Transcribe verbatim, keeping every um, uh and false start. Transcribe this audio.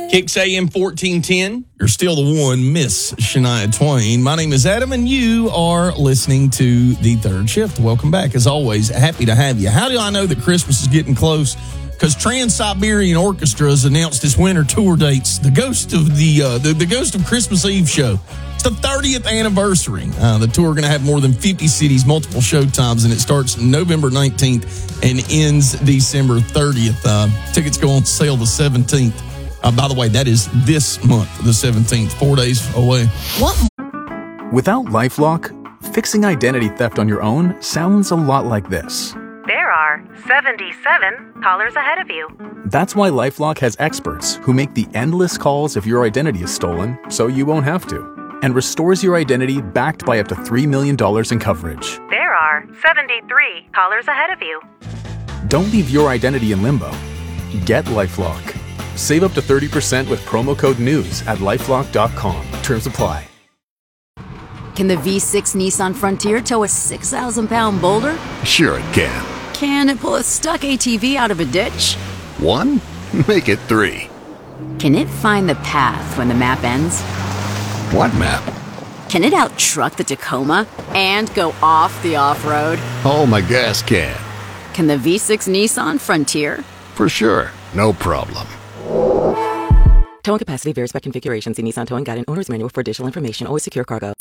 Kicks A M fourteen ten. You're still the one, Miss Shania Twain. My name is Adam, and you are listening to The Third Shift. Welcome back. As always, happy to have you. How do I know that Christmas is getting close? Because Trans-Siberian Orchestra has announced its winter tour dates. The Ghost of the, uh, the the Ghost of Christmas Eve show. It's the thirtieth anniversary. Uh, the tour going to have more than fifty cities, multiple show times, and it starts November nineteenth and ends December thirtieth. Uh, tickets go on sale the seventeenth. Uh, by the way, that is this month, the seventeenth, four days away. What? Without LifeLock, fixing identity theft on your own sounds a lot like this. There are seventy-seven callers ahead of you. That's why LifeLock has experts who make the endless calls if your identity is stolen, so you won't have to, and restores your identity backed by up to three million dollars in coverage. There are seventy-three callers ahead of you. Don't leave your identity in limbo. Get LifeLock. Save up to thirty percent with promo code NEWS at lifelock dot com. Terms apply. Can the V six Nissan Frontier tow a six thousand pound boulder? Sure it can. Can it pull a stuck A T V out of a ditch? One? Make it three. Can it find the path when the map ends? What map? Can it out-truck the Tacoma and go off the off-road? Oh, my gas can. Can the V six Nissan Frontier? For sure. No problem. Towing capacity varies by configuration. See Nissan Towing Guide and Owner's Manual for additional information. Always secure cargo.